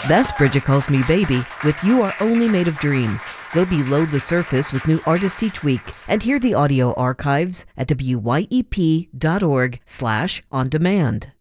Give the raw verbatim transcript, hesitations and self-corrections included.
That's Bridget Calls Me Baby with You Are Only Made of Dreams. Go below the surface with new artists each week and hear the audio archives at W Y E P dot org slash on demand.